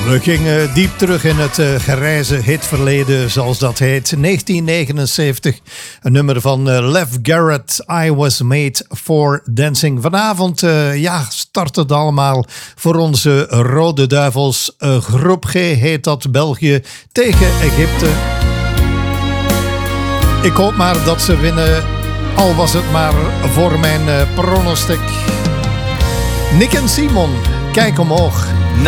We gingen diep terug in het grijze hitverleden, zoals dat heet. 1979, een nummer van Lev Garrett, I Was Made for Dancing. Vanavond start het allemaal voor onze Rode Duivels. Groep G heet dat, België tegen Egypte. Ik hoop maar dat ze winnen, al was het maar voor mijn pronostic. Nick en Simon, kijk omhoog.